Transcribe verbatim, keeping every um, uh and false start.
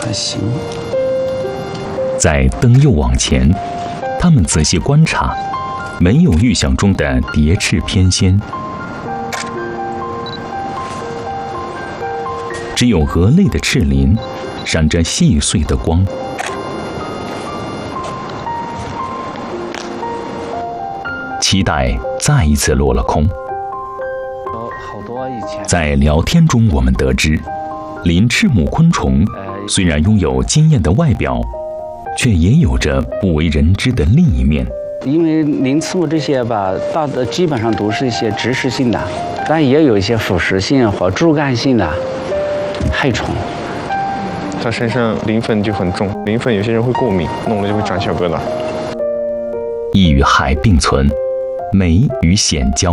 还行。 在灯又往前，他们仔细观察，没有预想中的蝶翅翩跹，只有蛾类的翅鳞闪着细碎的光。期待再一次落了空。 好多以前在聊天中，我们得知，鳞翅目昆虫虽然拥有惊艳的外表，却也有着不为人知的另一面。 因为鳞翅目这些吧，大的基本上都是一些植食性的，但也有一些腐食性或主干性的害虫。 它身上鳞粉就很重，鳞粉有些人会过敏，弄了就会长小疙瘩。 益与害并存，美与险交